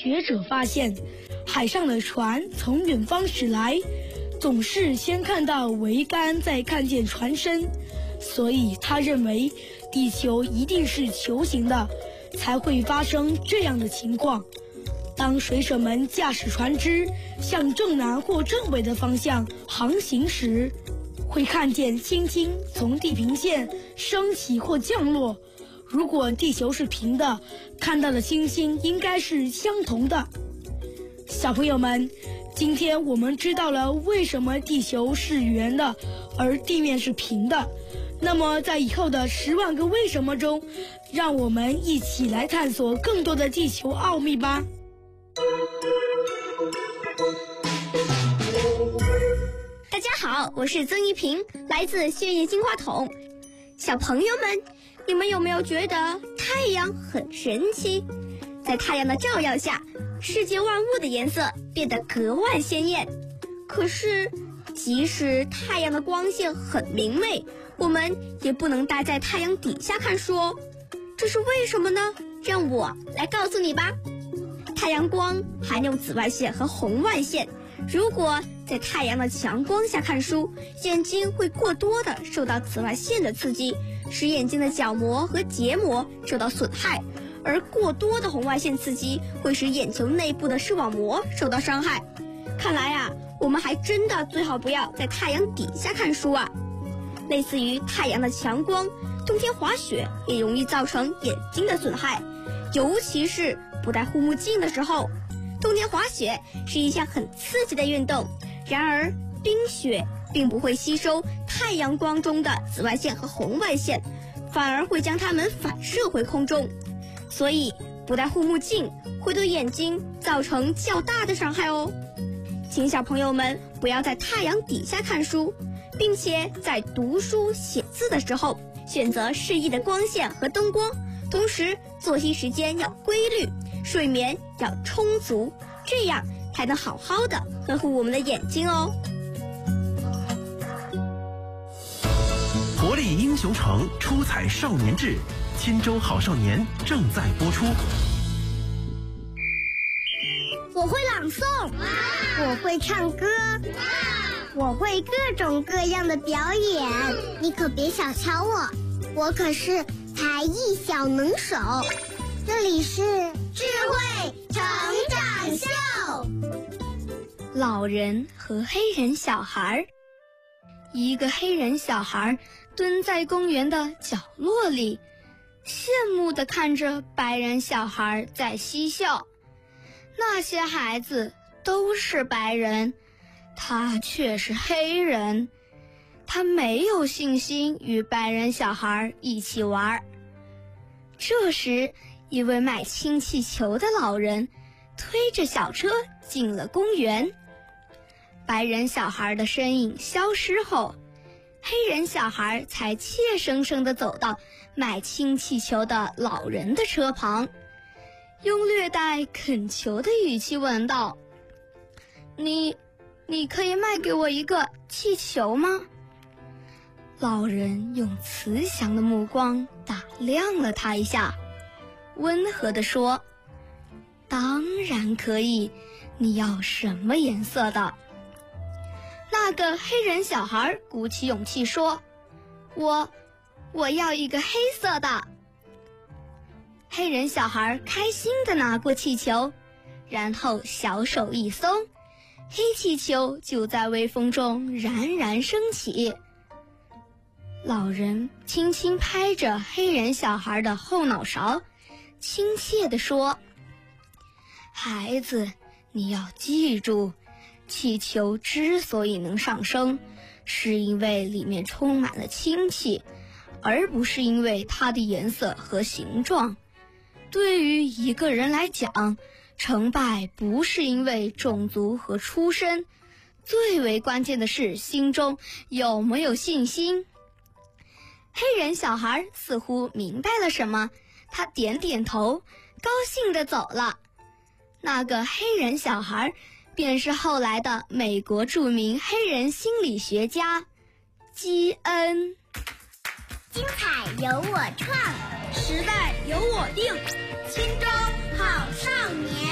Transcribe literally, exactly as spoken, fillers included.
学者发现，海上的船从远方驶来，总是先看到桅杆，再看见船身，所以他认为地球一定是球形的，才会发生这样的情况。当水手们驾驶船只向正南或正北的方向航行时，会看见星星从地平线升起或降落。如果地球是平的，看到的星星应该是相同的。小朋友们，今天我们知道了为什么地球是圆的，而地面是平的。那么在以后的十万个为什么中，让我们一起来探索更多的地球奥秘吧。 大家好，我是曾一平，来自血液金话筒。小朋友们，你们有没有觉得太阳很神奇？在太阳的照耀下，世界万物的颜色变得格外鲜艳。可是即使太阳的光线很明媚，我们也不能待在太阳底下看书哦。这是为什么呢？让我来告诉你吧。太阳光含有紫外线和红外线，如果在太阳的强光下看书，眼睛会过多的受到紫外线的刺激，使眼睛的角膜和结膜受到损害，而过多的红外线刺激会使眼球内部的视网膜受到伤害。看来啊，我们还真的最好不要在太阳底下看书啊。类似于太阳的强光，冬天滑雪也容易造成眼睛的损害，尤其是不戴护目镜的时候。冬天滑雪是一项很刺激的运动，然而冰雪并不会吸收太阳光中的紫外线和红外线，反而会将它们反射回空中，所以不戴护目镜会对眼睛造成较大的伤害哦。请小朋友们不要在太阳底下看书，并且在读书写字的时候选择适宜的光线和灯光，同时作息时间要规律，睡眠要充足，这样才能好好的呵护我们的眼睛哦。 活力英雄城出彩少年志，钦州好少年正在播出。 我会朗诵，我会唱歌，我会各种各样的表演，你可别小瞧我，我可是才艺小能手。这里是智慧成长秀。 老人和黑人小孩。一个黑人小孩蹲在公园的角落里，羡慕地看着白人小孩在嬉笑。那些孩子都是白人，他却是黑人，他没有信心与白人小孩一起玩。这时，一位卖氢气球的老人推着小车进了公园。白人小孩的身影消失后，黑人小孩才怯生生地走到卖氢气球的老人的车旁，用略带恳求的语气问道：你你可以卖给我一个气球吗？老人用慈祥的目光打量了他一下，温和地说：当然可以，你要什么颜色的？那个黑人小孩鼓起勇气说：我我要一个黑色的。黑人小孩开心地拿过气球，然后小手一松，黑气球就在微风中冉冉升起。老人轻轻拍着黑人小孩的后脑勺，亲切地说：孩子，你要记住，气球之所以能上升，是因为里面充满了氢气，而不是因为它的颜色和形状。对于一个人来讲，成败不是因为种族和出身，最为关键的是心中有没有信心。黑人小孩似乎明白了什么，他点点头，高兴地走了。那个黑人小孩便是后来的美国著名黑人心理学家基恩。 精彩由我创， 时代由我定， 钦州好少年。